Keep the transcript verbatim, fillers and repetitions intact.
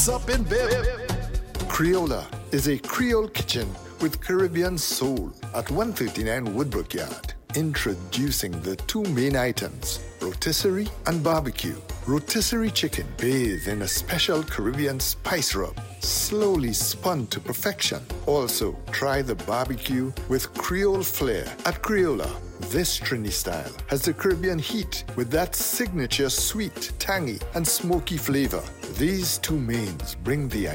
Up in bed. Creola is a Creole kitchen with Caribbean soul at one thirty-nine Woodbrook Yard. Introducing the two main items, rotisserie and barbecue. Rotisserie chicken bathed in a special Caribbean spice rub, slowly spun to perfection. Also, try the barbecue with Creole flair at Creola. This Trini style has the Caribbean heat with that signature sweet, tangy, and smoky flavor. These two mains bring the